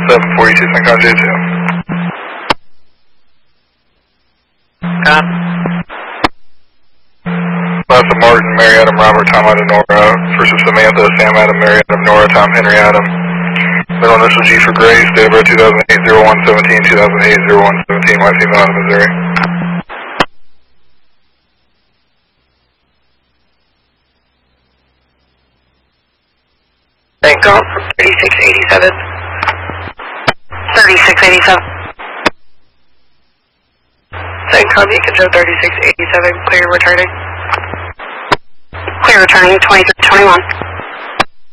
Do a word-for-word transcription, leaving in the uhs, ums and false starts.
seven forty-two, San Con J two. Got. Last of Martin, Mary Adam, Robert, Tom Adam, Nora. First of Samantha, Sam Adam, Mary Adam, Nora, Tom, Henry Adam. Middle initial G for Grace, date of birth two thousand eight, oh one seventeen, two thousand eight, oh one seventeen, wife female out of Missouri. Thank God for thirty-six eighty-seven. thirty-six eighty-seven. Thank God, you can show thirty-six eighty-seven, clear returning. Clear returning, twenty-three twenty-one.